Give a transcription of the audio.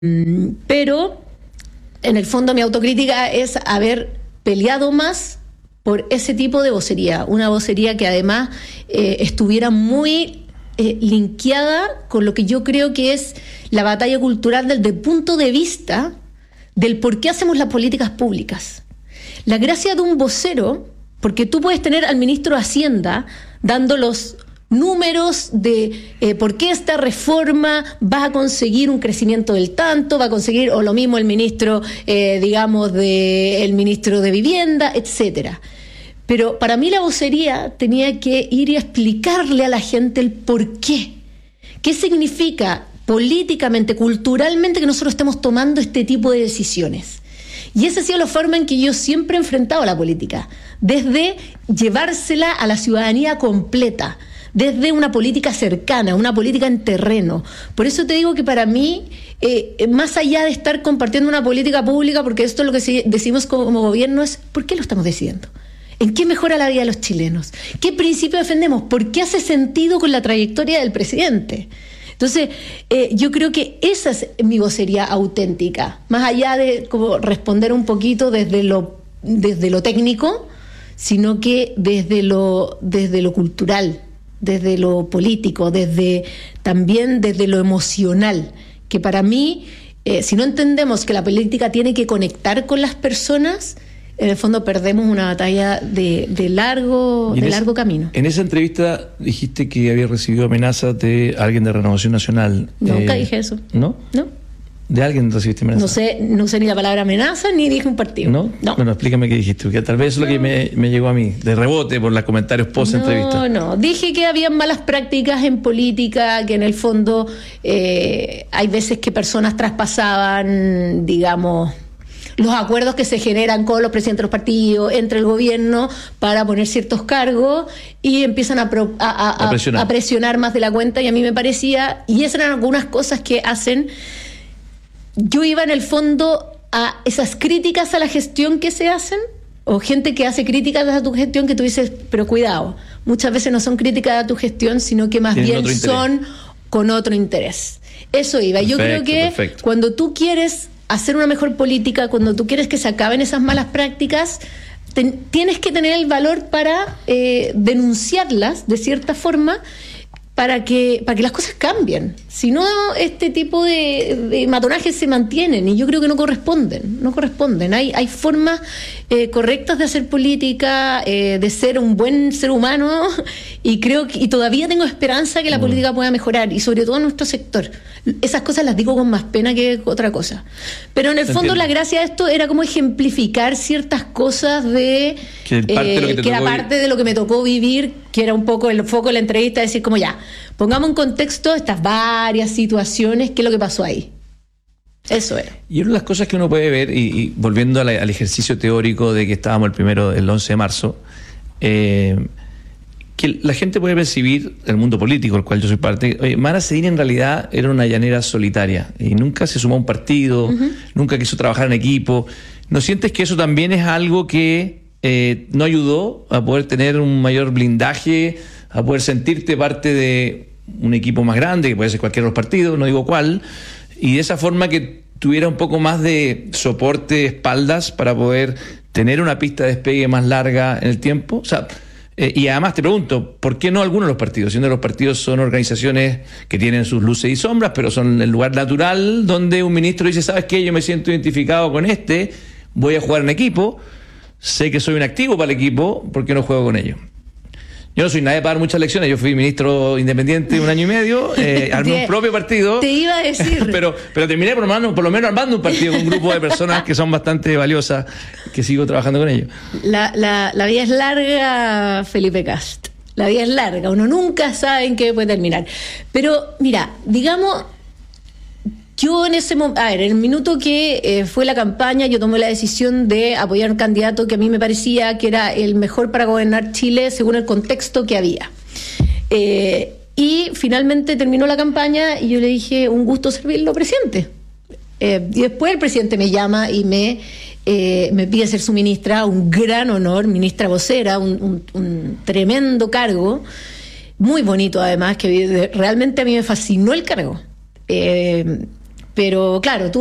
Pero en el fondo mi autocrítica es haber peleado más por ese tipo de vocería, una vocería que además estuviera muy linkeada con lo que yo creo que es la batalla cultural desde el punto de vista del por qué hacemos las políticas públicas. La gracia de un vocero, porque tú puedes tener al ministro de Hacienda dando los números de por qué esta reforma va a conseguir un crecimiento del tanto, va a conseguir, o lo mismo el ministro, el ministro de Vivienda, etcétera. Pero para mí la vocería tenía que ir y explicarle a la gente el por qué. ¿Qué significa políticamente, culturalmente que nosotros estemos tomando este tipo de decisiones? Y esa ha sido la forma en que yo siempre he enfrentado la política, desde llevársela a la ciudadanía completa, desde una política cercana, una política en terreno. Por eso te digo que para mí, más allá de estar compartiendo una política pública, porque esto es lo que decimos como gobierno, es ¿por qué lo estamos decidiendo? ¿En qué mejora la vida de los chilenos? ¿Qué principio defendemos? ¿Por qué hace sentido con la trayectoria del presidente? Entonces, yo creo que esa es mi vocería auténtica, más allá de como responder un poquito desde lo técnico, sino que desde lo cultural, desde lo político, también desde lo emocional, que para mí, si no entendemos que la política tiene que conectar con las personas, en el fondo perdemos una batalla de largo camino. En esa entrevista dijiste que había recibido amenazas de alguien de Renovación Nacional. Nunca dije eso. ¿No? No. ¿De alguien recibiste amenazas? No sé ni la palabra amenaza ni dije un partido. ¿No? Bueno, explícame qué dijiste, porque tal vez eso es lo que me llegó a mí, de rebote por los comentarios post-entrevista. No. Dije que había malas prácticas en política, que en el fondo hay veces que personas traspasaban, digamos, los acuerdos que se generan con los presidentes de los partidos, entre el gobierno, para poner ciertos cargos y empiezan a presionar más de la cuenta, y a mí me parecía, y esas eran algunas cosas que hacen. Yo iba en el fondo a esas críticas a la gestión que se hacen, o gente que hace críticas a tu gestión que tú dices, pero cuidado, muchas veces no son críticas a tu gestión, sino que más bien son con otro interés. Eso iba. Yo creo que cuando tú quieres hacer una mejor política, cuando tú quieres que se acaben esas malas prácticas, tienes que tener el valor para denunciarlas de cierta forma, para que las cosas cambien. Si no, este tipo de matonajes se mantienen, y yo creo que no corresponden. Hay formas correctas de hacer política, de ser un buen ser humano, y creo que todavía tengo esperanza que la política pueda mejorar, y sobre todo en nuestro sector. Esas cosas las digo con más pena que otra cosa. Pero en el fondo la gracia de esto era como ejemplificar ciertas cosas que era parte de lo que me tocó vivir, que era un poco el foco de la entrevista, decir como ya, pongamos en contexto estas varias situaciones, qué es lo que pasó ahí. Eso era. Y una de las cosas que uno puede ver, y volviendo al ejercicio teórico de que estábamos el 11 de marzo, que la gente puede percibir, el mundo político, del cual yo soy parte, Mara Cedini en realidad era una llanera solitaria, y nunca se sumó a un partido, nunca quiso trabajar en equipo. ¿No sientes que eso también es algo que no ayudó a poder tener un mayor blindaje, a poder sentirte parte de un equipo más grande, que puede ser cualquiera de los partidos, no digo cuál, y de esa forma que tuviera un poco más de soporte, espaldas, para poder tener una pista de despegue más larga en el tiempo? O sea, y además te pregunto, ¿por qué no algunos de los partidos? Siendo los partidos son organizaciones que tienen sus luces y sombras, pero son el lugar natural donde un ministro dice, ¿sabes qué? Yo me siento identificado con voy a jugar en equipo, sé que soy un activo para el equipo, ¿por qué no juego con ellos? Yo no soy nadie para dar muchas lecciones, yo fui ministro independiente 1 año y medio, armé un propio partido. Te iba a decir. pero terminé por lo menos armando un partido con un grupo de personas que son bastante valiosas, que sigo trabajando con ellos. La vida es larga, Felipe Cast. La vida es larga, uno nunca sabe en qué puede terminar. Pero mira, digamos, yo en ese momento, en el minuto que fue la campaña, yo tomé la decisión de apoyar a un candidato que a mí me parecía que era el mejor para gobernar Chile según el contexto que había. Y finalmente terminó la campaña y yo le dije, un gusto servirlo, presidente. Y después el presidente me llama y me pide ser su ministra, un gran honor, ministra vocera, un tremendo cargo, muy bonito además, que realmente a mí me fascinó el cargo. Pero claro,